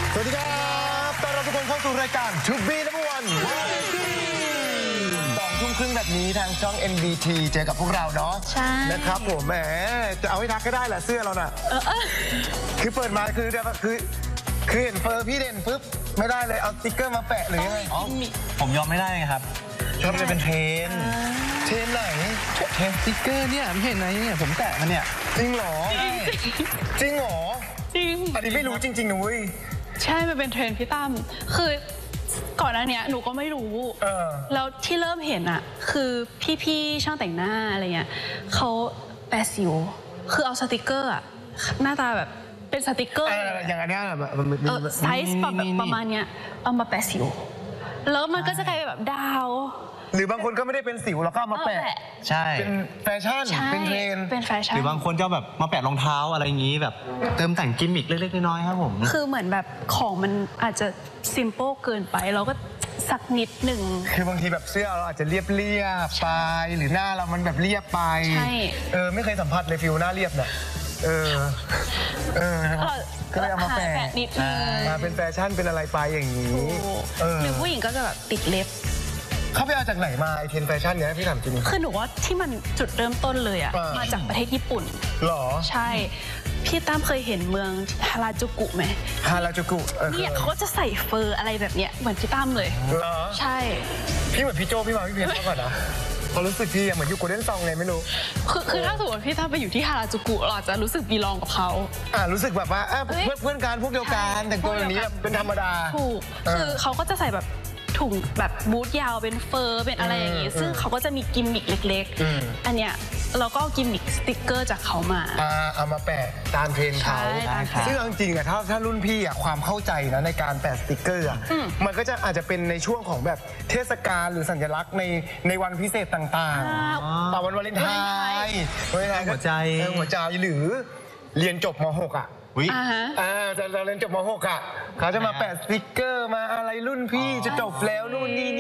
สวัสดีครับต้อนรับทุกคนเข้าสู่รายการ To Be Number One 2 ทุ่มครึ่งแบบนี้ทางช่อง NBT เจอกับพวกเราเนาะใช่นะครับผมแหมจะเอาให้ทักก็ได้แหละเสื้อเราน่ะคือเปิดมาคือเห็นเฟอร์พี่เด่นปุ๊บไม่ได้เลยเอาสติ๊กเกอร์มาแปะหรือยังไงผมยอมไม่ได้ไงครับชอบเป็นเทรนไหนเทรนสติ๊กเกอร์เนี่ยไม่เห็นไหมเนี่ยผมแตะมันเนี่ยจริงเหรอจริงเหรอจริงอันนี้ไม่รู้จริงๆนุ้ยใช่มันเป็นเทรนด์พี่ตั้มคือก่อนหน้านี้หนูก็ไม่รู้แล้วที่เริ่มเห็นอะคือพี่ๆช่างแต่งหน้าอะไรเงี้ยเขาแปะสิวคือเอาสติกเกอร์อะหน้าตาแบบเป็นสติกเกอร์อย่างอันนี้ไซส์ประมาณเนี้ยเอามาแปะสิวแล้วมันก็จะกลายเป็นแบบดาวหรือบางคนก็ไม่ได้เป็นสิวแล้วก็มาแปะใช่เป็นแฟชั่นเป็นเทรนเป็นแฟชั่นหรือบางคนก็แบบมาแปะรองเท้าอะไรอย่างนี้แบบเติมแต่งกิมมิคเล็กๆน้อยๆครับผมคือเหมือนแบบของมันอาจจะซิมเปิลเกินไปเราก็สักนิดหนึ่งคือบางทีแบบเสื้อเราอาจจะเรียบไปหรือหน้าเรามันแบบเรียบไปใช่ไม่เคยสัมผัสเลยฟิลหน้าเรียบเนี่ยก็เลยเอามาแปะนิดนึงมาเป็นแฟชั่นเป็นอะไรไปอย่างนี้หรือผู้หญิงก็จะแบบติดเล็บเขาไปเอาจากไหนมาไอเทนแฟชั่นเนี้ยพี่ถามจริงคือหนูว่าที่มันจุดเริ่มต้นเลยอะมาจากประเทศญี่ปุ่นหรอใช่พี่ตั้มเคยเห็นเมืองฮาราจูกุไหมฮาราจูกุเนี่ยเขาจะใส่เฟอร์อะไรแบบเนี้ยเหมือนพี่ตั้มเลยเหรอใช่พี่เหมือนพี่โจพี่มาพี่เพียรก่อนนะพอรู้สึกพี่เหมือนอยู่โกลเด้นซองไงไม่รู้คือถ้าสมมติพี่ตั้มไปอยู่ที่ฮาราจูกุเราอาจจะรู้สึกบีลองกับเขารู้สึกแบบว่าเพื่อนกันพวกเดียวกันแต่งตัวอย่างนี้เป็นธรรมดาถูกคือเขาก็จะใส่แบบถุงแบบบูทยาวเป็นเฟอร์เป็นอะไรอย่างงี้ซึ่งเขาก็จะมีกิมมิคเล็กๆอันเนี้ยเราก็เอากิมมิคสติ๊กเกอร์จากเขามาเอามาแปะตามเทรนเขาซึ่งจริงๆอะถ้ารุ่นพี่อะความเข้าใจนะในการแปะสติ๊กเกอร์อะมันก็จะอาจจะเป็นในช่วงของแบบเทศกาลหรือสัญลักษณ์ในวันพิเศษต่างๆวันวาเลนไทน์หัวใจหรือเรียนจบม.6 อะจะเรียนจบม.6 อ่ะเขาจะมาแปะสติ๊กเกอร์มาอะไรรุ่นพี่จะจบแล้วนู่นนี่